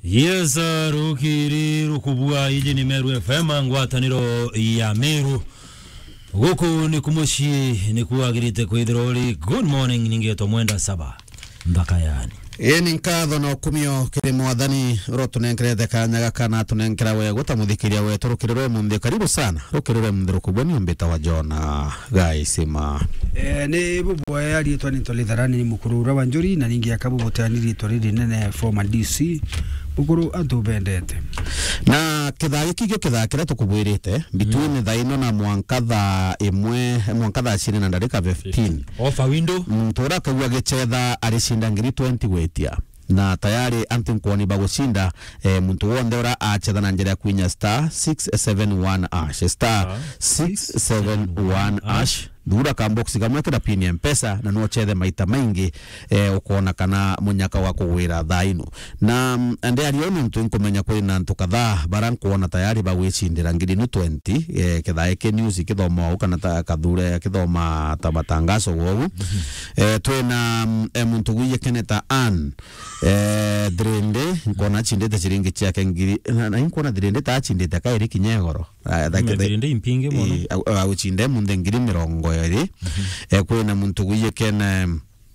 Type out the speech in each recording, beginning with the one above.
Yes, rukiri rukubua iji ni Meru FM ngwataniro ya Meru. Guku ni kumushi ni kuagirite kwithiroli. Good morning ningeto mwenda saba mbaka yani. Ni nkatho no kumio kiri mwathani rotunenkerete kanyaga kana tunenkera we gutamuthikiria we turukirire munthi karibu sana rukirire munthi rukubwa ni mbita wa Jona gaisima ni bubwa yari twani tolitharani ni mukuru wa njuri na ningi akabubotani ritoriri nene former DC mukuru atubendete na kithagi kigyo kithakira tukubwirite between thaino na mwankatha imwe mwankatha 20 na ndagika 15 offer window mtura kagwa gichetha arishinda ngiri 20 wetia na tayari antinkwoni bagushinda muntu wonde ora achetha na njira kwinya star 671 ash star 671 ash dura kambox kamwe kira pini mpesa na no chethe maita maingi ukona kana munyaka wa kuwira thaino na ande ari ono muntu nkomenya kuri na ntukatha barankuona tayari bagwicindira ngiri 20 kithaike news kithoma au kana kathure kithoma tabatangazo wogu twena muntu wiye keneta an drende nkona chindete chiringi chake ngiri na nkona drende ta chindete kairi kinyegoro drende impinge mono au chinde munde ngiri 20 kwena muntu wiye kene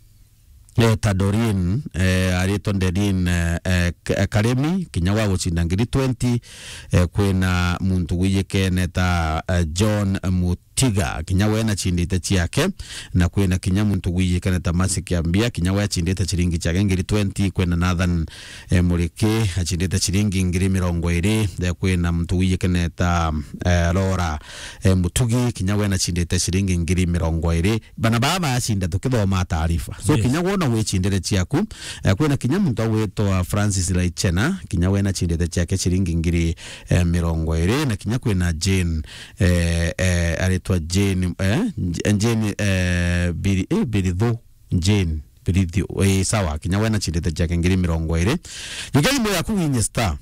Tadorin Aritonderin Karemi kinyawa guchinda ngiri 20 kwena muntu wiye kene ta John Mutiga kinyawa na chindite chiake na kwena kinya muntu wiye kene ta Masikiambia kinyawa chindite chiringi chake ngiri 20 kwena Nathan Murike achindite chiringi ngiri 20 kwena muntu wiye kene ta Lora Mutugi kinyawa na chindite chiringi ngiri 20 bana baba achinda tukithoma taarifa so kinyawa na wechindire chiaku kwena kinya muntu wetwa Francis Laichena kinya wena chindite chiake chiringi ngiri 20 na kinya kwena Jane aletwa Jane Jane Biridho Jane Biridho sawa kinya wena chindite chiake ngiri 20 yigani moya kuwinye star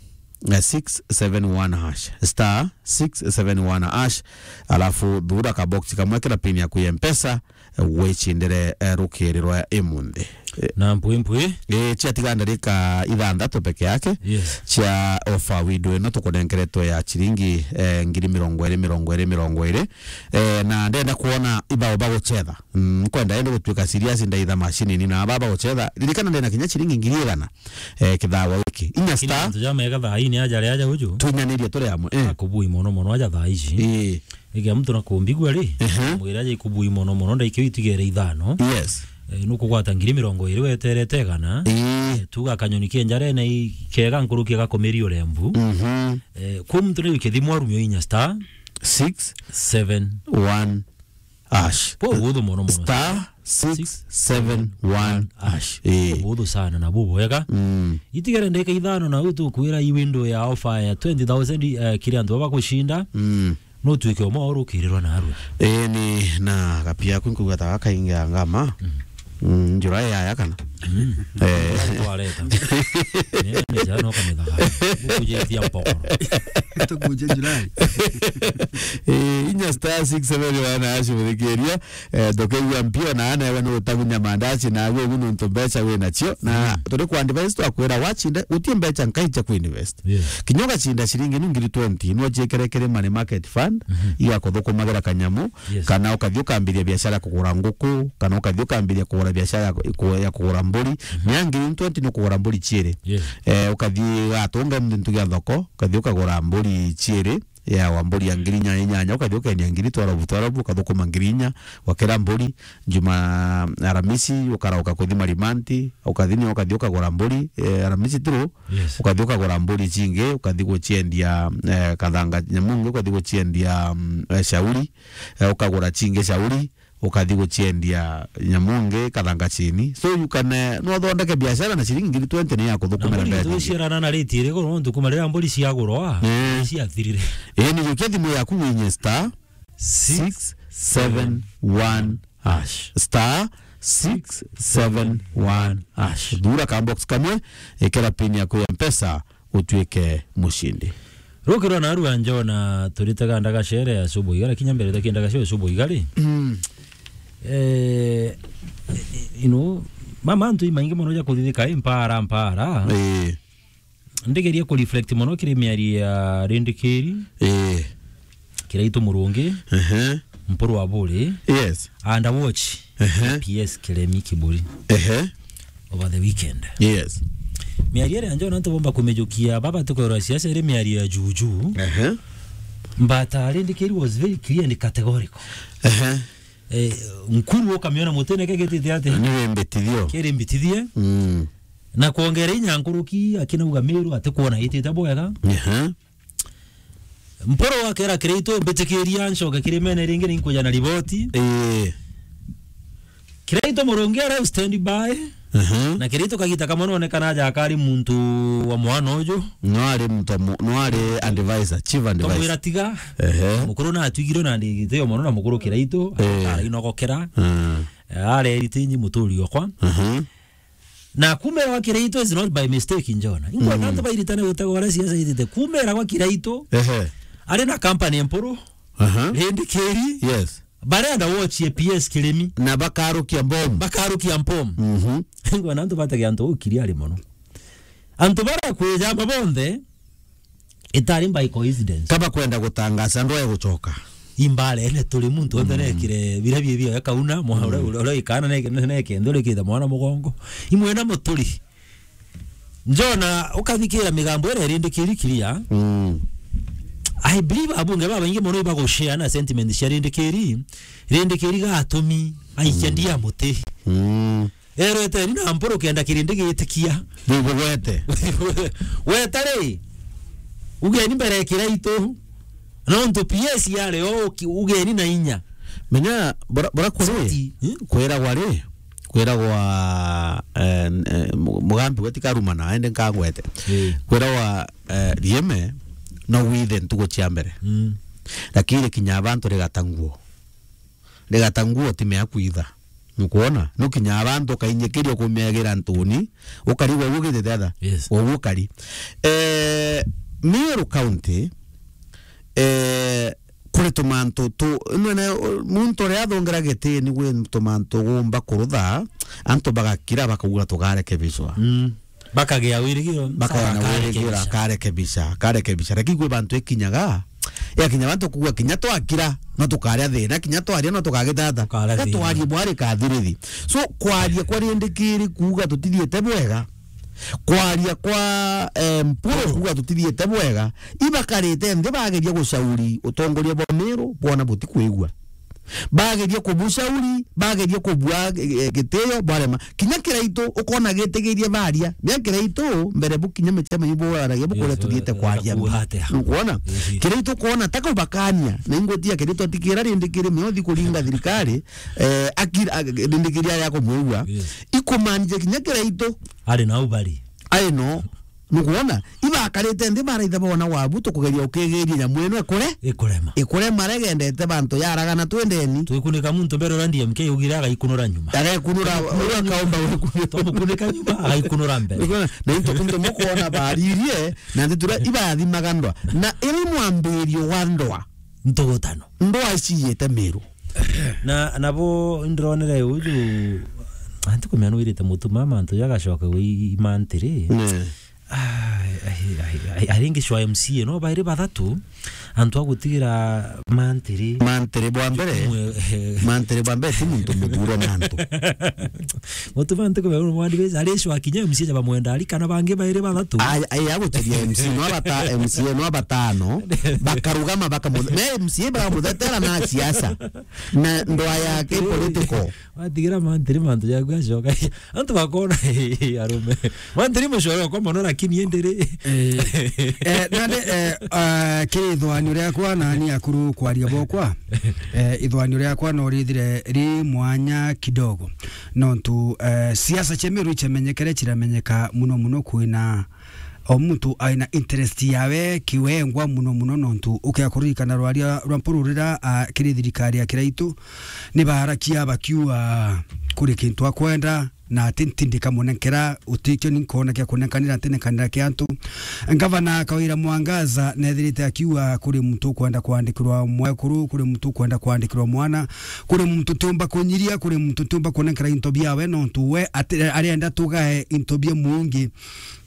671 hash star 671 hash alafu dura ka box kamwekera pini ya kuya mpesa wechindire rukirirwa emunde na mpwe chiatiganda rika ithandatu peke yake yes chia offer window no tukonenkeretwe ya chiringi ngiri 20 na ndenda kuona ibao bago chetha kwenda ende gutwika serious ndaitha machine ni na baba guthetha ririkana ndena kinya chiringi ngiri 100 kithawa wiki inya star tujameka thaini aja huju tunyanirie turi amwe akubui mono aja thaici igia mtu na kumbigwa ri mwira aja ikubui mono ndaikio itigere ithano yes nuko gwata ngiri 20 weterete kana tuga kanyoni kenjare na kega nkuruki gakomeri urembu ku mtu ni kithimo arumyo inya star 671 ash po wudu mono star 671 ash wudu sana na bubu yaka itigere ndeka ithano na utu kuira i window ya offer ya 20,000 kile ndo bakushinda no tuike omo kirirwa na aru ni na kapia kunkuga ta kainga ngama njura ya kana waleta ni jana kameda bukuje tiampo tukuje njura inya star 671 ashi mudikiria dokeya mpio na ana wewe no tagunya mandachi na wewe no ntombecha we nacho na tore ku invest to akwera wachinde utimbecha nkaicha ku invest kinyoga chinda shiringi ngiri 20 no jekerekere money market fund iya kodoko magara kanyamu kana ukathiuka ambiria biashara kugura nguku kana ukathiuka ambiria kugura biashara ya kugura mburi nyangi 20 no kugura mburi chiere ukathi atunga mntu gya thoko ukathiuka kugura mburi chiere ya wamburi ya ngirinya nyanya ukathiuka ni ngiri twarabu kathukuma ngirinya wakera mburi juma aramisi ukarauka kuthima limanti ukathini ukathiuka kugura mburi aramisi tru ukathiuka kugura mburi chinge ukathigo chiendia kathanga nyamungu ukathigo chiendia shauri ukagura chinge shauri ukathigo chiendia nyamunge kathanga chini so you can no thondeke biashara na shiringi ngiri 20 ni yako thukumira mbere tu shirana na ritire ko no thukumarira mburi cia gurwa cia thirire ni yukethi yaku winye star 671 hash star 671 hash dura ka box kamwe ekera pini yako ya mpesa utwike mushindi rukirwa na aru Jona turitaga ndaga shere ya subu igara kinya mbere da kindaga shere subu igari mama ntu imaingi mono ya kuthithika mpara ndigeria ku reflect mono kire miari ya Rindikiri kiraito Murungi mporo wa Buri yes and I watch PS Kiremi Kiburi over the weekend yes miari ya njo nanto bomba kumejukia baba tukora siasa ile miari ya juju but Rindikiri was very clear and categorical nkuru okamiona mutene kegete ate ni mbetithio kere mbitithie na kuongera inyankuruki akinauga Meru atikuona itete bwega mporo wake era kirito mbetikiria nshoga kirimene ringi ninkuja na riboti kirito Murungi ara stand by na kirito kagita kama nonekana aja akari muntu wa mwana ujo no ari advisor chief advisor kamwira tiga mukuru na atwigiro na ndigiteyo mono na mukuru kirito ara inogokera are ritinyi muturi okwa na kumera wa kirito is not by mistake njona ingo nanto bairitana gutagora siasa itete kumera wa kirito ari na company mporo Rindikiri yes barenda watch PS Kiremi na bakarukia mbom ngo nanto batage anto ukiri ari mono anto bara kweja mabonde itari by coincidence kaba kwenda gutangaza ndoe gucoka imbale ene tuli muntu ondene kire bira bibia yakauna muhaura ule ikana neke ndole kida mwana mugongo imwena mutuli njona ukabikira migambo ere Rindikiri kiria I believe abunge baba inge mono ibago share na sentiment share Rindikiri ga atomi aikendia muti ero eteri na mporo kenda Kirindikiri itikia bibo wetare ugeni mbere kiraito nonto PS yale ugeni na inya menya bora kwera gwa mugambi wetikaruma na ende nkagwete kwera wa rieme no withen tugo chiambere lakini kinya abantu regatanguo time akuitha nukuona no kinya abantu kainyekerio kumeagira Antoni ukariwa ugite tetha ogukari Meru County kuri tumanto tu none muntu ria thongera gete ni gwe tumanto gumba kurutha anto bagakira bakagura tugare kebiswa bakagea wirigiro karekebisha lakini gwe bantu ekinyaga kinya bantu kuwa kinya twakira no tukaria thina kinya twaria no tukagitata gatwari bwari kathirithi so kwaria kwa Rindikiri kuga tutithiete bwega kwaria kwa mpuro kuga tutithiete bwega ibakarite nde bageria gushauri utongoria bwa Meru bona butikwigwa bageria kubushauri bageria kubua giteyo barema kinya kiraito ukona getegeria baria bya kiraito mbere bukinya mechama yibo aragia bukore tuthiete kwaria ukona kiraito kuona taka bakania na ingotia kiraito atikira Rindikiri myothi kuringa thirikari akira Rindikiri yako mwegwa ikomanje kinya kiraito ari na ubari ai no nukuona ibakarite ndi baraitha bona wabu tukugeria ukigeria nyamweno ikurema regendete bantu yaragana twendeni twikunika muntu mbere randi MK ugiraga ikunura nyuma ikunura urakaomba kunika nyuma aikunura mbere na into kunde mukuona baririe na nditura ibathi magandwa na iri mwambirio wa ndoa ntogotano ndoa iciyete Meru na nabo ndronere uju antu kumya no irite mutuma mantu yagashoka wi imantire I think shwa MCA no baire bathatu antu agutigira mantiri bwa mbere timuntu muturo mantu mutuma ntiko bero mwandi beza ari shwa kinya MCA jaba mwenda ari kana bange baire bathatu ai agutiria MCA no batano bakarugama bakamuda MCA bakamudetera na siasa na ndoa yake political watigira mantiri mantu yagashoka antu bakona arume mantiri mshoro kwa monora kiniendere nade kithwani ria kwa nani akuru kwaria bokwa ithwani ria kwa no rithire ri mwanya kidogo nontu siasa chemeru chemenyekere chiramenyeka muno kuina omuntu aina interest yawe kiwengwa muno nontu ukiakurikana rwaria rwampururira kirithirikari akiraitu ni baharakia bakiwa kuri kintu akwenda na tintindika munenkera utikyo ninkona kya kunenkanira tenekanira kyantu ngavana Kawira Mwangaza nethirite akiwa kuri muntu kwenda kuandikirwa mwekuru kuri muntu kwenda kuandikirwa mwana kuri muntu tumba kunyiria kuri muntu tumba kunenkera intobia we nontu we arienda tugae intobia mungi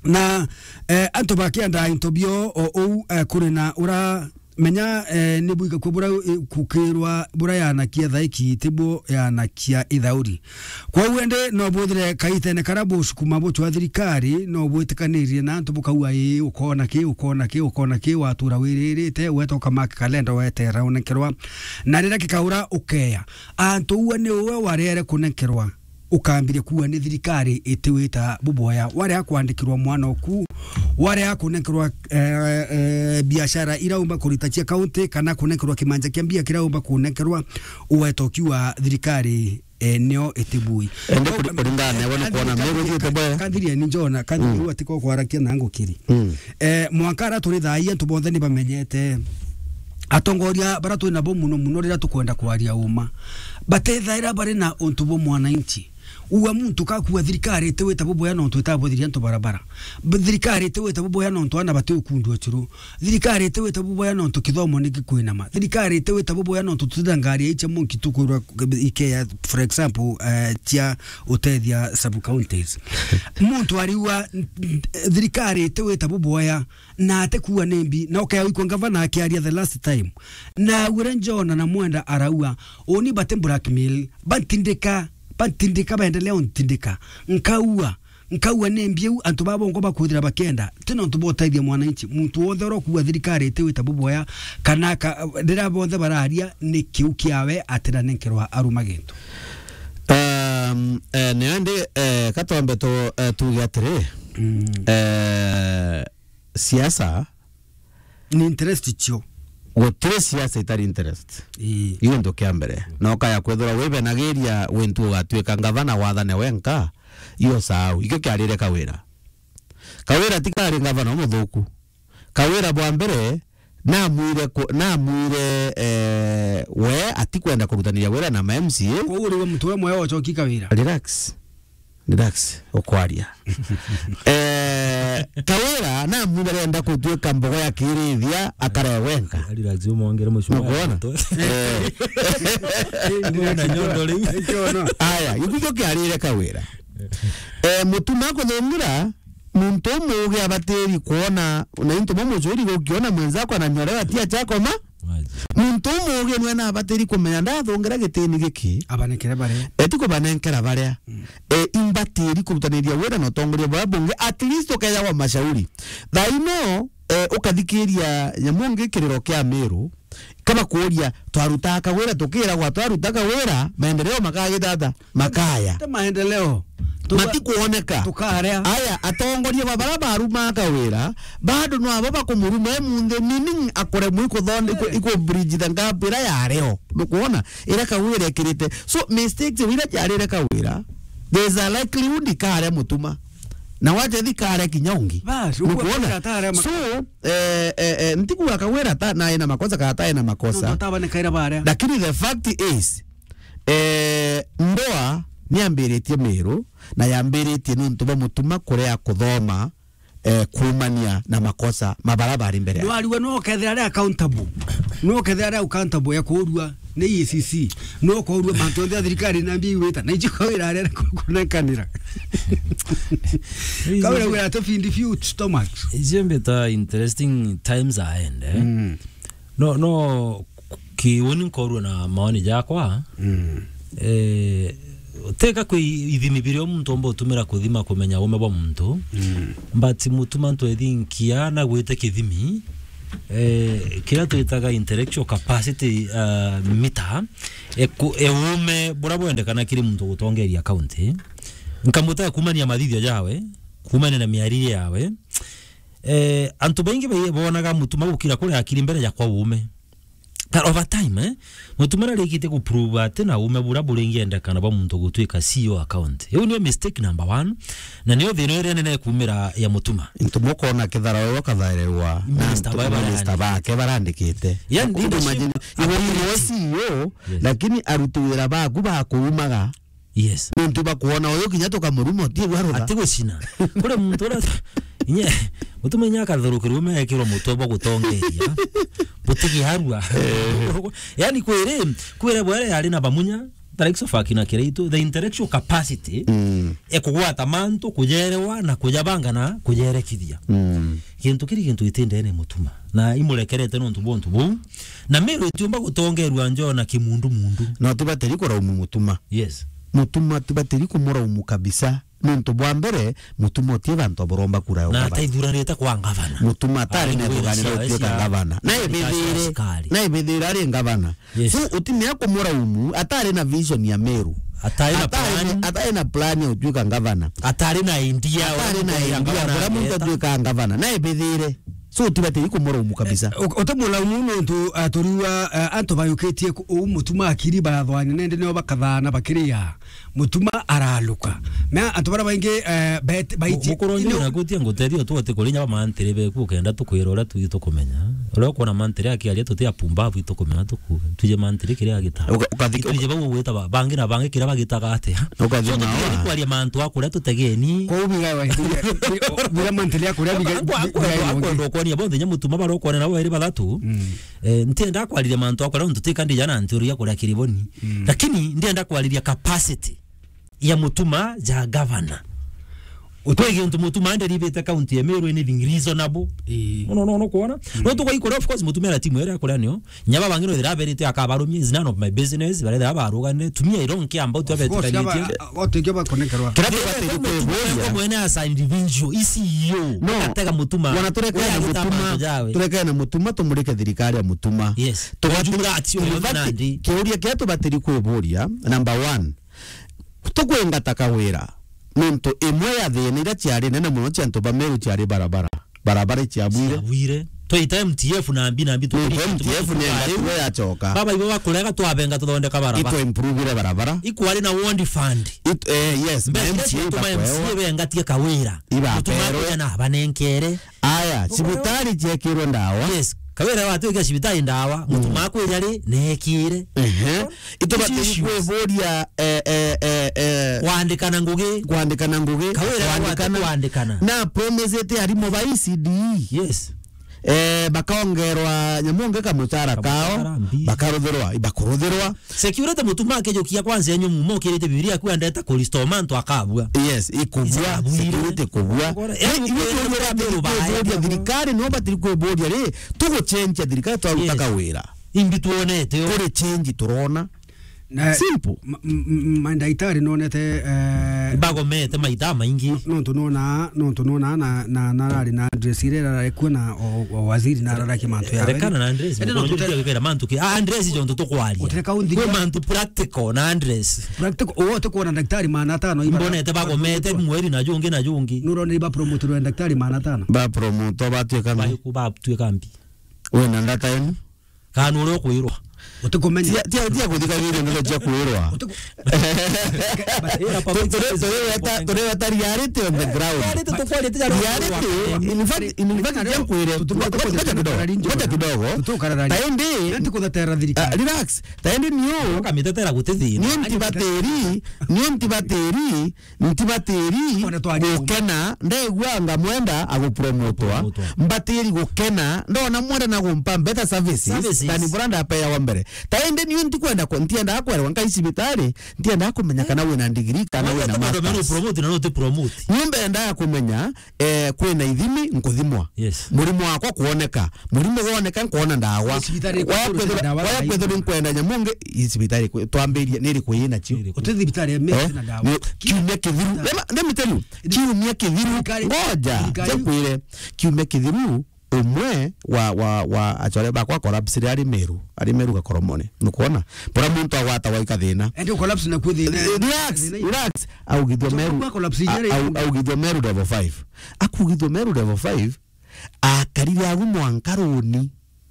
na anto bakianda intobio o kuri na ura menya ni buika kubura kukirwa bura yana kia thaiki tibo yana kia ithauri kwa wende no bothire kaitene karabu sukuma bo twa thirikari no bwitikanirie na antu bukaua ukona ki watura wiririte wetoka mark calendar wetera unenkerwa na rira kikaura ukeya antu uwe ni uwe warere kunenkerwa ukambire kuwa ni thirikari itiwita buboya wari akwandikirwa mwana oku wari akunenkerwa biashara iraumba kuritachia county kana kunenkerwa kimanja kiambia kiraumba kunenkerwa uwetokiwa thirikari neo etibui ndingane wona kuona mero yete boya kandiria ni njona kandiria atiko kwarakia na ngukiri mwakara turi thaia tubothe ni bamenyete atongoria bara tu na bo muno rira tukwenda kwaria uma batethaira bari na ontubo mwananchi uwa muntu kakuwa thirikari teweta boboya no twetabo thiria nto barabara thirikari teweta boboya no ntwana bate ukundu churu thirikari teweta boboya no nto kithomo ni gikwinama thirikari teweta boboya no nto tudangari iche monki tukurwa ikeya for example tia utethia sub counties muntu ariwa thirikari teweta boboya na atekuwa nembi na okaya wiko ngavana akiaria the last time na urenjona na mwenda araua oni bate blackmail bantindika baendelea ontindika nkauwa nembiu antu babo ngoba kuthira bakenda tino ntubotaithia mwananchi muntu wothe rokuwa thirikari tewita boboya kana ndira bothe bararia ni kiu kiawe atira nenkerwa arumagento nende katombe to tugiatire siasa ni interest chio gutire siasa itari interest iyo ndo kiambere no kaya kwethura webe nageria wentu gatweka ngavana wathane wenka iyo saau ikyo kiarire kawira tikari ngavana muthuku kawira bwa mbere na mwire we atikwenda kurutania wera na MCA ko uri we mutwe moyo ochoki kawira relax okwaria kawira na mwirenda kutweka mbogo ya kirithia akarewenka relax umongere mushuma ndio na nyondo ri aya ikujo kiarire kawira mutuma ko thongira muntu muge abateri kuona na into momozuri gokiona mwenzako ananyorewa tia chako muntu muge nwana abateri kumenya ndathongera gitini giki abanekere bare etiko banenkera bare imbateri kurutaniria wera no tongoria babunge at least okaya wa mashauri thaino ukathikiria nyamonge kiriro kia Meru kama kuoria twarutaka wera tukira gwa twarutaka wera maendeleo makaya dada makaya maendeleo mati kuoneka tukarea aya atongoria babarabaru makawira bado no ababa kumuruma munde nini akore mwiko thonde iko bridge thangapira yareo nukuona ira kawira kirite so mistakes wira yarire kawira there's a likelihood kare mutuma na waje thikare kinyongi nukuona so ntikura kawira ta na ina makosa kata ina makosa lakini the fact is ndoa niambiritie Meru na yambiritie nuntu bamutuma kurea kuthoma kumania na makosa mabarabara imbere waliwe no kethera accountable ya kurua ni ECC no kurua mantu ya thirikari na mbi wita na ichiko ira arera kunekanira kawira wira to feed few stomachs izembeta interesting times ahead no kiwoni korwa na maoni jakwa teka kwe ithimi birio muntu ombo tumira kuthima kumenya ume bwa muntu but mutuma ntu ethinkia na gwite kithimi kira tuitaga intellectual capacity meter ume bura bwendekana kiri muntu gutongeria county nkamuta kumania mathithio jawe kumania na miarire yawe antu baingi bonaga mutuma gukira kuri akiri mbere ya kwa ume over time mutumara rekite ku prove atena ume bura burengienda kana ba muntu gutwika CEO account iyo niyo mistake number 1 na niyo thino ire nene kumira ya mutuma intumoko na kithara yo kathairwa na minister ba ke barandikite yani imagine iwo CEO lakini arutuwira ba kuba kuumaga yes muntu ba kuona oyo kinyato kamurumo ti gwarura atigo sina kure muntu ora inye mutuma nyaka thurukirwe mekirwo mutobo gutongeria butiki harua yani kwere bwere yari na bamunya tarekso fakina kireitu the intellectual capacity ekugwata mantu kujerewa na kujabanga na kujerekithia kintu kiri kintu itende ene mutuma na imurekerete no ntubontu bu na mero itiumba gutongerwa njo na kimundu no tubateri kora mutuma yes mutuma tubateri kumura umu kabisa nuntu bwa mbere mutuma otie bantu aboromba kura yo na taithurarete kwa ngavana mutuma atari na tuganira otie ka ngavana na ibithire ari ngavana so utimia kumura umu atari na vision ya Meru atari na plan ya otie ka ngavana atari na India bora muntu otie ka ngavana na ibithire so tibateri kumura umu kabisa otamula umu ntu atoriwa anto bayuketie mutuma akiri bathwanya nende no bakathana bakiria mutuma araluka me atobara bainge baiti mukoronyo na gutia ngoterio tu atikolinya ba mantere be kugenda tukwirora tuito kumenya ro kona mantere akialia tutia pumbavu itokumenya tuku tuje mantere kire agita ukatije bawo weta bangi na bangi kira bagitaga ate ukatije na kwalia mantu akure tutegeni ko biga wa bila mantere akure biga ndo kwani bonde nyamutuma baro kone nabo eri balatu ntenda kwalire mantu akure ntutika ndijana nturia kure kiriboni lakini ndienda kwaliria capacity ya mutuma ja governor utwege ntu mutuma ande ribeta county ya Meru ni reasonable no kuona no to kwa of course mutuma ya timu ya kuranio nyaba bangiro iraberite akabarumye is none of my business bare abarugane tumia ironke ambao tu abetikanitie otege ba konekerwa kirabe bateri ko boya mwene asa individual ECU atega mutuma tureka na mutuma tumurike thirikari ya mutuma yes tugatunga atio nandi kiuria kiatu bateri ko boya number 1 tukwenga takawira nuntu imwe ya thina ira ciari nene muno ciantu ba Meru ciari barabara ciabwire toita MTF na mbi tu MTF ne ngatiwe ya choka baba ibo bakurega twabenga tuthondeka barabara ito improve barabara ikwari na ward fund yes MTF benga tie kawira ibapero na banenkere aya cibitari cekirwe ndawa yes kawira watu cibitari ndawa mutuma akwirari nekire ito batishwe bodia kwandikana ngugi kawira kwandikana na promise ete harimo ba ECD yes bakaongerwa nyamonge kamuchara kao bakarotherwa security mutuma akejokia kwanza yenyu mumo kirete Biblia kwa ndeta kolistomanto akabwa yes ikubwa security kubwa iwe thirikari no batiri ku bodia ri tugo change thirikari twagutaka wira imbi tuonete ore change turona simple mandaitari nonete bagomete maita maingi nonto nona na narari na Andres irera kuna waziri na raraki mantu ya rekana na Andres ndio mantu ki Andres jonto to kwali kwa mantu practical na Andres practical wote kwa daktari maana tano mbonete bagomete mweri na jungi nurone ba promoter wa daktari maana tano ba promoter batwe kambi ba tuwe kambi we na ndata yenu kanuro kuirwa utukomenya tia kuthika video ndo tia kuirwa tore batari yarite on the ground yarite in fact tia kuire tutoka kidogo taende tukuthatera thirikari relax taende niyo kamitetera gutethini niyo ntibateri gukena ndegwanga mwenda agupromotwa mbateri gukena ndona mwenda na gumpa better services tani branda apaya wa mbere taende niyo ntikwenda ntienda akwera nkai cibitari ntienda kumenya kana wina degree kana wina masters promote na not promote nyumba enda kumenya kwina ithimi nkuthimwa murimu wakwa kuoneka murimu kuoneka nkuona ndawa wa kwethira nkwenda nyamunge cibitari twambiria niri kuyina cio utithibitari eme na ndawa kiumia kithiru let me tell you kiumia kithiru ngoja jakwire kiumia kithiru umwe wa achore bakwa collapse ari Meru ga koromone nukuona pora muntu agwata wa ikathina ndio collapse na kuthina relax au githwa Meru level 5 akugithwa Meru level 5 akarire agumo ankaroni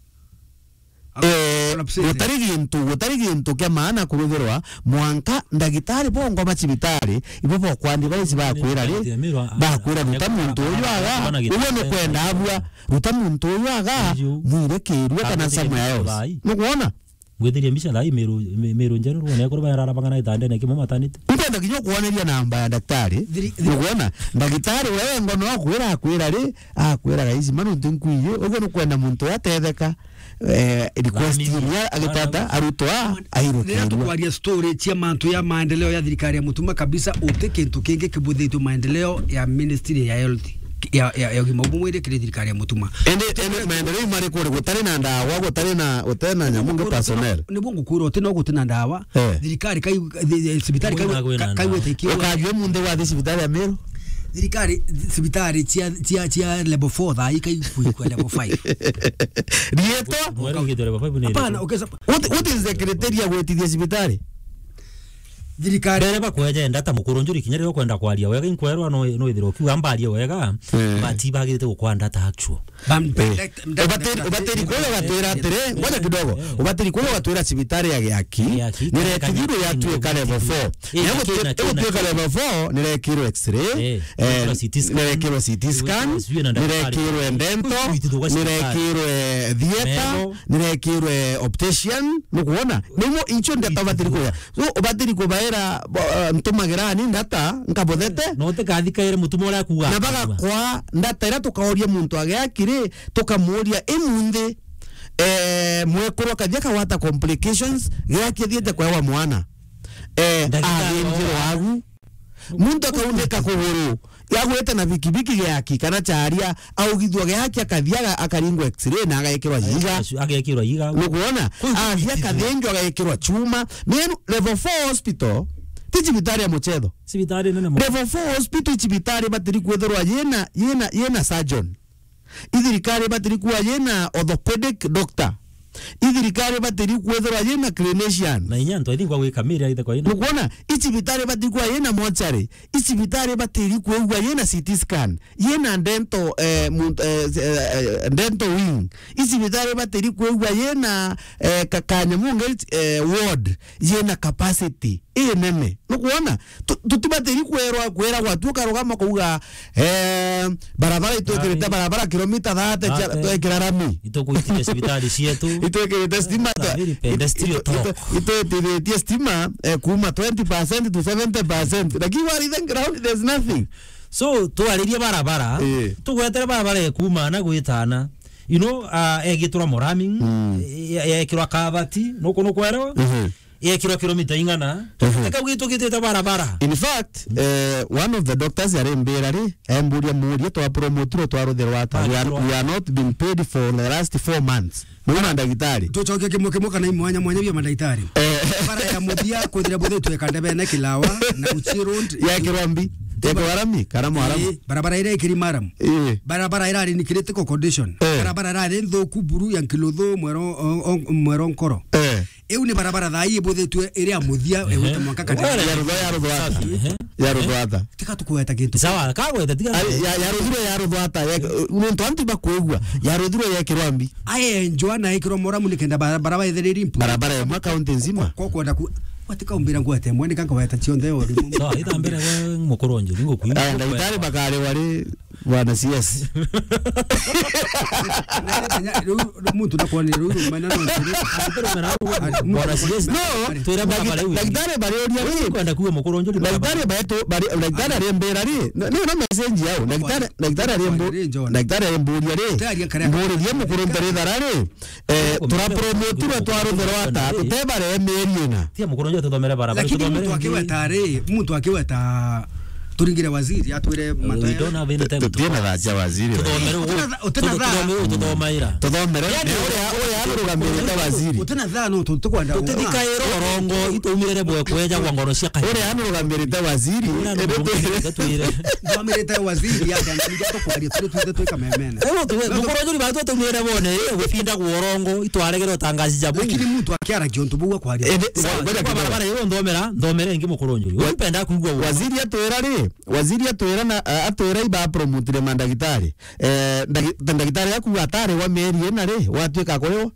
gutari gintu kia maana kurutherwa mwanka ndagitari bongo macibitari ibo bokwandi baisi bakwira ri bakwira ruta muntu uyu aga uwe no kwenda abua ruta muntu uyu aga mwire kirwe kana samwe yao nukuona Ngwethirie mbica thaa Meru njeru ruone ko bayara bangana itande ne kimo matanite. Ngwenda kinyo kuoneria namba ya daktari. Nguona daktari wewe ngono akwira ri akwira gaici manu tunkuiye ugo no kwenda muntu atetheka request ya agitata arutwa nä tukwaria story cia mantu ya maendeleo ya thirikari ya mutuma kabisa ute kintu kingi kibuthitu maendeleo ya ministry ya health ya ugima mwiri kiri thirikari ya mutuma ende maendeleo mari kuri gutari na ndawa gutari na nyamungu personnel ni bungu kuro tino gutina ndawa thirikari kai sibitari kai wetekio ukajwe munde wa sibitari ya Meru thirikari sibitari cia level 4 thaa ikai kwa level 5 rieto Mwere ngito level 5 ni. hapana what is the criteria gwetithia sibitari thirikari Bere bakweje ndata mukuru njuri kinyariro kwenda kwaria wega inkwerwa no ithiro kiwa mbarie wega bati bagirite gukwanda ta actual ubateri kwa watwira atire ngoja kidogo ubateri kwa watwira sibitari ya Giaki nire kijiru ya tuwe level 4 nire tuwe level 4 nire kiro x-ray nire kiro CT scan nire kiro dento nire kiro theater nire kiro optician nukuona nimo incho ndata ubateri kwa so ubateri kwa baera ntumagerani ndata nkabothete no te kathikaire mutumo ora kuga na baga kwa ndata ira tukaoria muntu agiakire tukamuria imunde mwekoro kathia kawata complications giakithiete kwa wa mwana agenjiro wagu muntu akaundeka kuguru yagwete na bikibiki giaki kana charia au githwa giaki akathia akaringwa x-ray na agekirwa yiga nukuona athia kathenjo agekirwa chuma menu level 4 hospital sibitari ya Muchetho sibitari nene mo level 4 hospital sibitari batiri kwethorwa yena surgeon ithirikari batiri kuwa yena orthopedic doctor ithirikari batiri kwethorwa yena clinician na inyanto I think kwa kamera ite kwa ina nukuona icibitari batiri kuwa yena mortuary icibitari batiri kuwa yena CT scan yena dental dental wing icibitari batiri kuwa yena kanyamunge ward yena capacity nene nukuona tutibatiri kwera gwatu karugama kuga barabara itwekirite barabara kilomita 30 twekira rami itokuitia sibitari cietu itwekirite stima itwekirite stima kuma 20% to 70% lakini wari the ground there's nothing so twaririe barabara tugwetere barabara kuma na gwitana you know egitura moraming ekirwa kavati nuko kwerewa ekirwa kilomita ingana ekagwitugitete barabara in fact one of the doctors are mberari emburia muria twa promoter twa rutherwata we are not being paid for the last 4 months mwana ndagitari tucoke kimo kana mwanya bia mandagitari bara ya mudia kuthira buthe twekande bene kilawa na uchirund ya kirombi tekorami karamu aramu barabara ire ikiri maram barabara ira ni critical condition barabara ira nthuku buru ya kilotho mwero nkoro eu ni barabara thai buthetwe ire amuthia ewete mwaka kati ya rudwata tika tukweta kintu sawa kagweta tika ya rudwata untu antu bakwegwa ya rudhiro ya kirombi aye njoana ikiro moramu nikenda barabara ithereri barabara ya mwaka kaunti nzima kwenda ku watika umbira ngwate mwene kanka weta cionthe ori sawa itambere we mukoronje ningo kuimba ndagitari bakare wari bwana CS muntu nakwani ruru mana no bwana CS no twira barabara iwe ndagitari bari oria kwenda kuwe mukoronje ndagitari baeto bari ndagitari rembera ri no message yao ndagitari remburia ri mburi mukoronje tharari tura promoter twa rutherwata tutebare emerina tia mukoronje tuthomere barabara tuthomere muntu akiweta turingire waziri atwire we don't have any time tutina thaja waziri tuthomere uri arugamirite waziri utina thano tukwenda tutikairo rongo itumirere bwe kweja kwa ngoro cia uri arugamirite waziri tumirite waziri ya ndio tukwaria twika memene mukoronjuri ba tumirere bone gufinda guorongo itwaregero tangazi jabu lakini mtu akiara kiontu bugwa kwaria barabara yo ndomere ngi mukoronjuri upenda kuigwa waziri atwira na atwira iba promotire mandagitari ndagitari yaku atare wa meri ena ri watwika koyo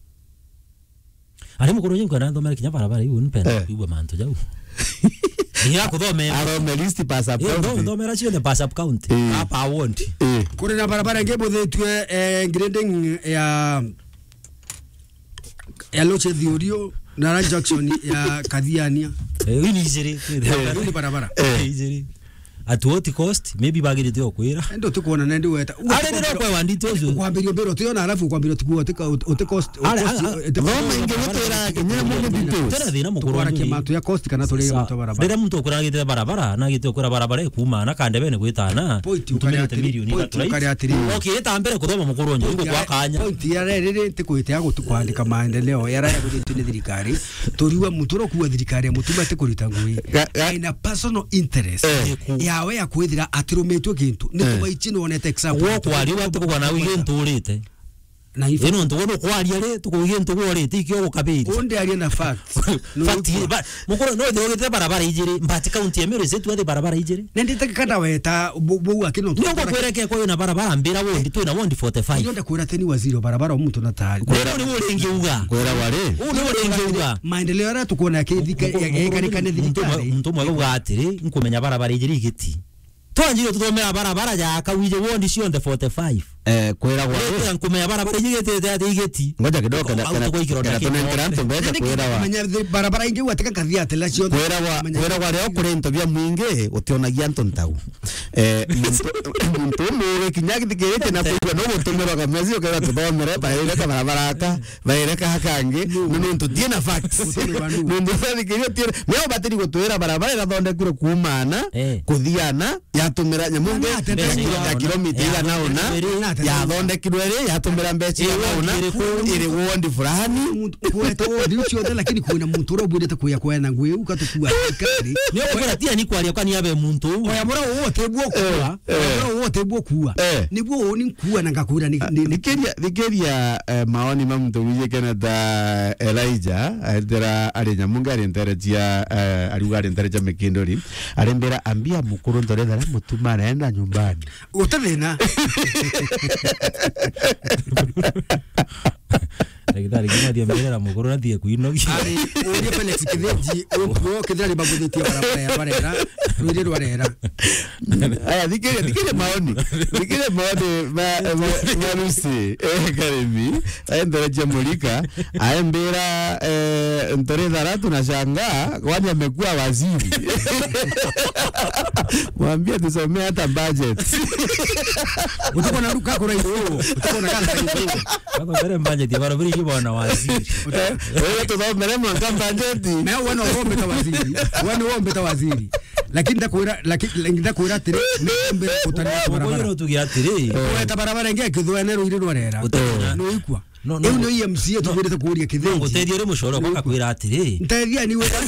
ari mukoronjuri kwa ndomere kinya barabara yo nipenda kuigwa manto jau ya kuthome arome list pass up county ndomera cio pass up county apa want kuri na barabara ngebuthetwe grading ya ya Loche Thiorio na junction ya Kathiania. Hii ni izere. Ni barabara. Izere. At what cost? Maybe bagirite okwira. Ndo tukuona nende weta. Ale ndiro kwa wandito zo. Kwambirio mbero tuona alafu kwambirio tukuwa ote cost. Roma ingewetera Kenya mungu details. Tena thina mukuru Kwa kimatu ya cost kana tole mtu barabara. Ndira muntu okuragite barabara na gite okura barabara ekuma na kande bene gwitana. Utumire milioni atiri. Okay, eta mbere kuthoma mukuru onje ngo kwa kanya. Point ya rere tikuite ya gutukwandika maendeleo ya raya gutini thirikari. Turiwa muturo kuwa thirikari mutuma tekurita ngui. Ina personal interest. Yawe ya kwithira atirumetwe kintu ni kubaichino onete example wo kwari wa tuko na wige nturite na ino ntugono kwari ale tuko wige ntugorite ikyo gukabiri onde ari na facts mukoro no de ogete barabara ijire mbati county emero zetu ade barabara ijire nendite kada weta bo akino nyo kwereke ko na barabara mbira wondi tu na wondi 45 ndio ndakura teni waziri barabara omuntu na tari kwera ni urengi uga kwera wale urengi uga maendeleo ara tukona kithika yagarikane thirikari muntu mwe uga atiri nkumenya barabara ijire igiti twanjiro tuthomera barabara ya kawije wondi cio the 45 kwera wale nkumenya barabara igite ate igiti ngoja kidogo kana tunengeranto mbega kwera wa menya barabara ingi wateka kathia atela cio kwera wale okurento bya mwinge utionagia nto ntau muntu mwe kinyagi tikirite na kuwa no gutumira kamezi ukera tuthomera baireka barabara aka baireka hakange nuntu tiena facts nuntu thikirite tiena meo batiri gutwira barabara irathondekirwe kumana kuthiana yatumira nyamunge ya kilomita ila naona ya thondekirwe ri yatumira mbeca naona iri wondi fulani kueta wondi ucio lakini kuna muntu urobwirite kuya kwena ngui ukatukua kari ni okora tia ni kwaria kwani abe muntu oya mura wote bwokuwa mura wote bwokuwa nibwo oni kuwa na ngakura nikiria maoni ma muntu wije Canada Elijah ndera ari nyamunga ari nterejia ari ari ntereja mekindori ari mbera ambia mukuru ndore ndara mutuma naenda nyumbani utavena Daktari kima dia mbele na mukuru na dia kuinogi ari uri Felix Kitheji uko kidali baguthetie barabara ya barera rwiri rwarera aya dikire maoni marusi karimi aendereje mulika aembera ntore daratu na shanga kwani amekuwa waziri mwambie tusomee hata budget utakuwa na ruka kura hiyo utakuwa na kanta hiyo bako tare budget ya barabara bwana waziri wewe tusomee mwanga budget na wana ombe ta waziri lakini ndakwira tiri nembe kutana barabara no tugia tiri weta barabara ngia kithwane rwiri rwarera no ikwa no EMC tugirite kuria kithenji nguteithie ri mucoro kwa kwira atiri nteithia ni weta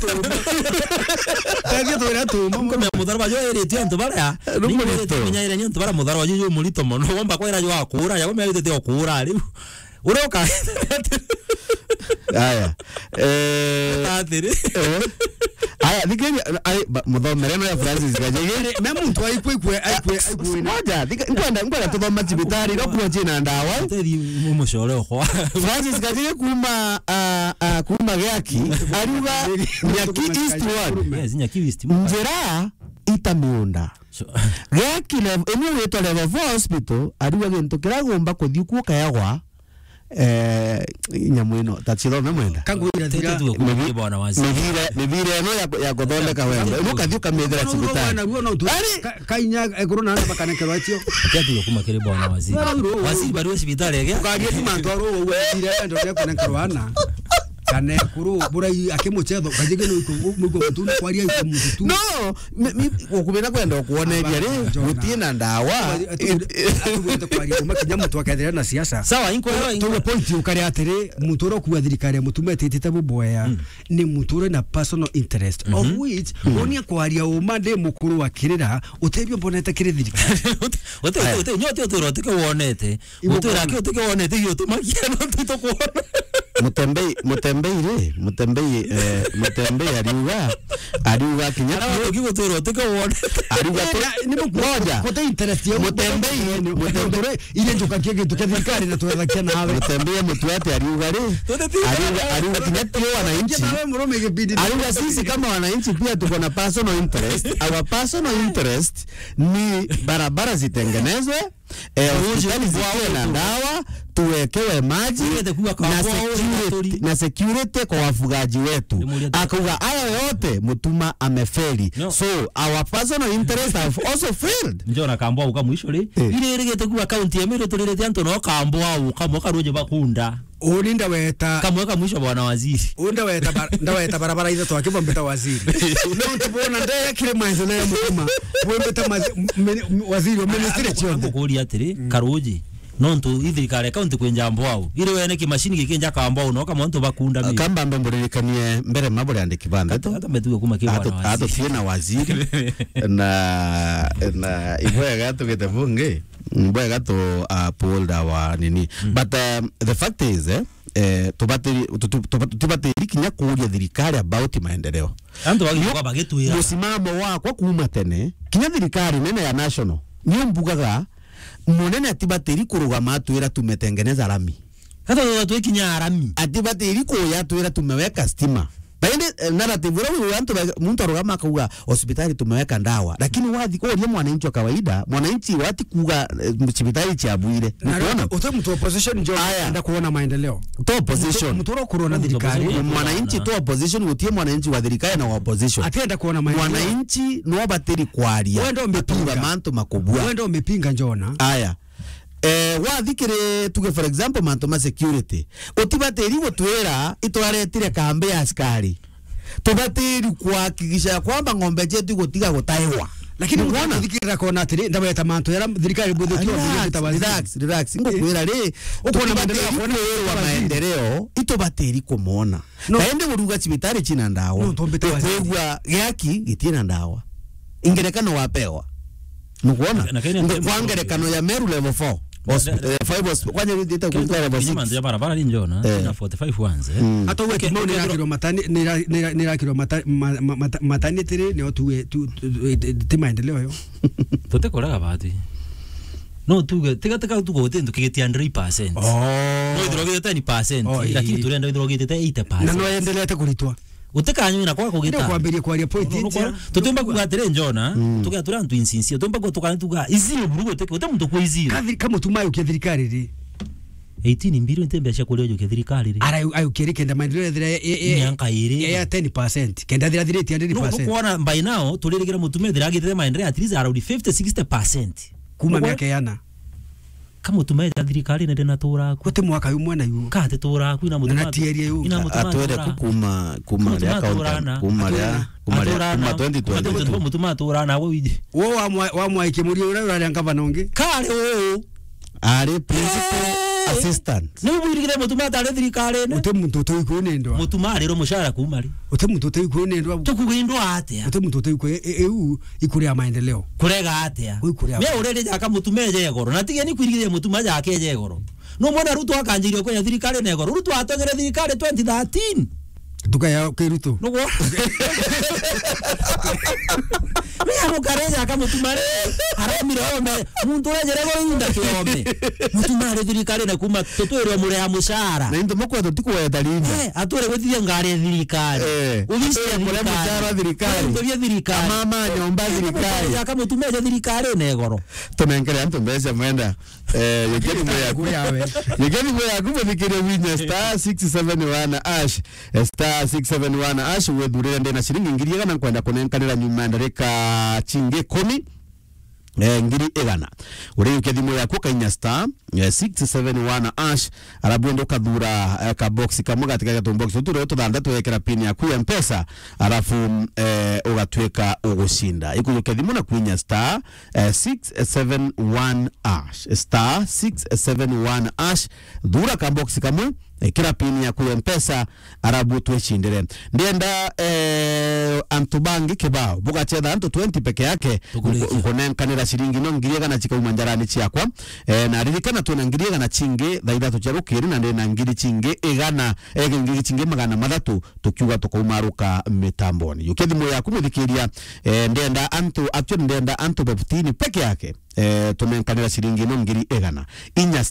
twira tuma ngome mutharwa jo erite antu bara ni menya ire nyantu bara mutharwa jo murito mono wamba kwira jo akura ya gome yite okura riu uroka aya atiri aya dikiri muthomere no ya Francis gajegere na muntu aikwe moja ngwenda tuthoma cibitari ro kuwa cina ndawa teri mucoro kwa Francis gajegere kuma gyaki aruga nyaki east one yes nyaki east njera itamiunda gyaki na emu wetwa level 4 hospital aruga gintu kiragomba kuthii kuoka yagwa nyamwino tachiro memwenda kangwira thira tuwe bwana waziri mivire no ya kuthondeka wembe nukathika methera cibitari na ruo no kainya corona na bakanekerwa icio tuwe kuma kiri bwana waziri bari cibitari ege ugarie timantoro wezire ndo ya kunekerwa na kane kuru burai akimuchetho kajige no iko mutu kwaria iko mutu no ukubena kwenda kuoneria ri gutie na ndawa atuwete kwaria umakinya mutu akathira na siasa sawa inko tuwe point ukari atiri muturo kuwa thirikari mutumete tete buboya ni muturo na personal interest of which onia kwaria umande mukuru wa kirira utebyo mbonete kiri thirikari ute nyote utorote ko wonete utera ke uteke wonete yo tumakia no tuto kuona mutembei ariuga kinya kigutoro tukawona ariuga ni moja kote interest ya mutembei ile njoka kike tukadhikari na tuweza nawe mutembei mtuate ariuga ariuga kinya tio wananchi ariuga sisi kama wananchi pia tuko na personal interest. Our personal interest ni barabara zitengenezwe hospitali ziwe na dawa, tuwekewe maji na security kwa wafugaji wetu. Akauga haya yote Mutuma amefeli. So our personal interests have also failed. Njona kambwa uka mwisho le ile regete ku account ya Meru tulirete anto no kambwa uka moka roje bakunda ulinda weta kamweka mwisho bwana waziri unda weta ndaweta barabara hizo twakibombeta waziri no ntubona ndaya kile maendeleo ya Mutuma bombeta waziri wa ministry chionde kuri atiri karoje nonto ithirikare account kwenjambo wao ile wene kimashini gikenja kambwa no kama nto bakunda mi kamba mbemburirikanie mbere mabure ande kibanda to hata metuwe kuma kibwana hata fiena waziri na iboya gato getebunge mboya gato pulled our nini but the fact is tubatiri kinya kuria thirikari about maendeleo anto bagikuwa bagitwira musimamo wakwa kuma tene kinya thirikari nene ya national niyo mbugaga munene atibatiri kurugama twira tumetengeneza rami hata tuekinya rami atibatiri kuya twira tumeweka stima baende narrative wewe mtu arugama kuga hospitali tumeweka ndawa lakini wathi kwa mwananchi wa kawaida mwananchi wati kuga hospitali cha Bwire unaona mtu opposition ndio anaenda kuona maendeleo to opposition mtu kuona thirikari mwananchi to opposition utie mwananchi wa thirikari na opposition atenda kuona maendeleo mwananchi no batiri kwaria wewe ndio umepinga manto makubwa wewe ndio umepinga njona aya wathikire tuge for example mantoma security utibateri gutwira itwaretire kambe ya askari tubateri kuhakikisha kwamba ng'ombe zetu gutiga gutaiwa lakini unaona thikira kona atiri ndabeta manto yara thirikari buthu relax ngokwira ri ukona maendeleo itubateri kumona kaende guruga cibitari china ndawa kwegwa yaki gitina ndawa ingerekano wapewa nukuona kwangerekano ya Meru level 4 5 kwanya ndita kuitwa level 6 nyuma ya barabara ni njona na 45 wanze hata wewe kimoni na kilo matani ni kilo matani tiri ni otu maendeleo yo tote koraga bati no tuge teka tuko tendo kigetia 100%. No idrogete ni %, lakini turenda idrogete 8%. Na no endelete kulitwa. Utekanyo na kwa kugeta. Ndio kwambia kwa ya point iti. Tutumba kugatire njona, tugatura ntu insinsi, tutumba kutoka tuga iziro burugo teke, utamuntu kwa iziro. Kadri kama tumayo kwa thirikari ri. 18 mbiro ntembesha kule yo kwa thirikari ri. Ayo kenda maendeleo mianka iri ya 10%. Kenda thira 100%. No kuona by now tuliregira mutume thira gite maendeleo at least around 50-60%. Kuma miaka yana. Kama tumeja thirikari nende na tura ku kote mwaka umwe na yu kate tura ku ina mutuma ina mutuma atwere kuma ya kaunta kuma 2020 mutuma tura na wo wa mwa ikimuri ura ngava nonge kale wo ari principal assistant no bwirigire mutuma tare thirikari ne uте muntu to ikunendwa mutuma rero mushara kumari ute muntu to ikunendwa tukugindwa atia ute muntu to eu ikuri ya maendeleo kurega atia me urere jaka mutume je goro natige ni kwirigire mutuma yake je goro no mona ruto akanjirio kwa thirikari ne goro ruto atogere thirikari 2013 tukaya kiruto no Mia mukareja kama mutumare aramire ome muntu rejere go inda kiome mutumare thirikari na kuma tutwere muri ya mushara na ndo moko tutikuweta lini atwere gwithia ngari thirikari ubisia muri mushara thirikari ndo bia thirikari mama nyomba thirikari kama mutumeje thirikari ne goro tumenkere antu mbese mwenda yegeni mwe kuthikire winya *671# wethurire ndena ciringi ngiri igana kwenda kunenkanira nyuma ndarika chinge 10 ngiri igana uri ukethimo yako kainya *671# arabwendo kathura ka box kamwe gatika gato box uturo tuthanda twekera pin yaku ya mpesa arafu ugatweka ugushinda ikugukethimo na kwinya *671# *671# thura ka box kamwe kira pini ya kuya mpesa arabu twechindire ndenda antubangi kebao bugacheda antu 20 peke yake ukonenkanira shiringi no ngiriega na chika umanjarani chiakwa na ririkana tuna ngiriega na chinge thaitha tujarukiri na ndena ngiri chinge igana ngiri chinge magana mathatu tukiuga tukaumaruka mitamboni yukethimo yaku muthikiria ndenda antu actually ndenda antu 15 peke yake tumenkanira shiringi no ngiri igana inya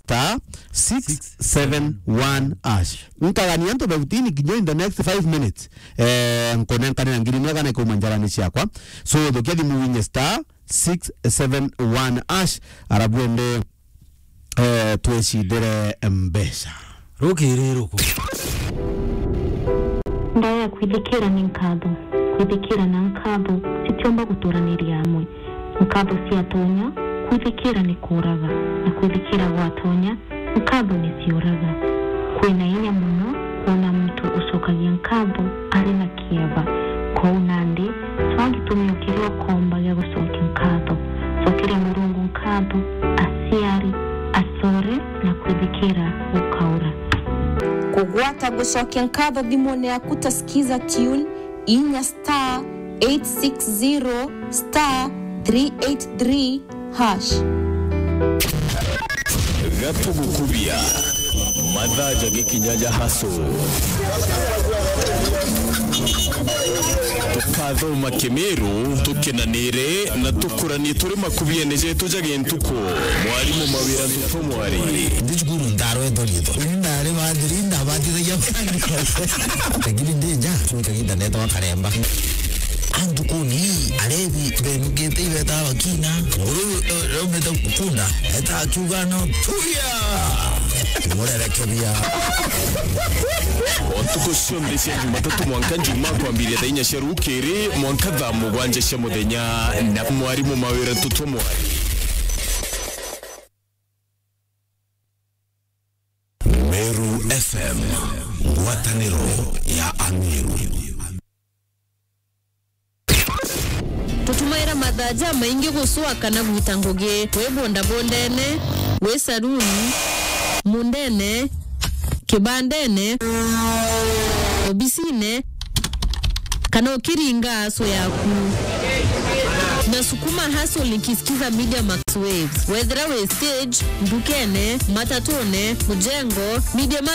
*671# nkagani anto bavutini kinyo in the next 5 minutes nkonenkanira ngiri mwega na kumanjarani chiakwa so thukedi muwinye *671 arabwende twecidire mbesa rukiri ruku ndaya kwithikira ni nkatho kwithikira na nkatho sitiomba guturanĩria amwe nkatho ciatonya kwithikira ni kuraga na kwithikira gwatonya nkatho ni ciuraga kwina inya muno kuona mtu ucokagia nkatho ari na kieva kwa unandi twagitumia ukiriwa komba ya gucokia nkatho cokire Murungu nkatho asiari asore na kwithikira ukaura kugwata gucokia nkatho thimuni yaku tasikiza tune inya *860*383# gatugukubia madhaja gikinyaja haso tukathoma Kimiru tukinanire na tukuranie turi makubie neje tujage ntuko mwarimu mawira ntuko mwari ndijuguru ndaro edolito ndare madrinda badira tegiri ndeja tukaginda neto akaremba andukuni alevi bemugete ibeta wakina nguru rometa kukunda eta chugano tuya ngorera kebia otuko shombe cia Jumatatu mwanka njuma kwambiria tainya cia rukiri mwanka thaa mugwanja cia muthenya na mwarimu mawira ntuko mwari Meru FM ngwataniro ya Amiru tutumaira madhaja maingi gusua kana gwitanguge we bonda bondene we saruni mundene kibandene obisine kana ukiringa aso yaku na sukuma hustle nikisikiza Media Max Waves whether we stage ndukene matatone mujengo Media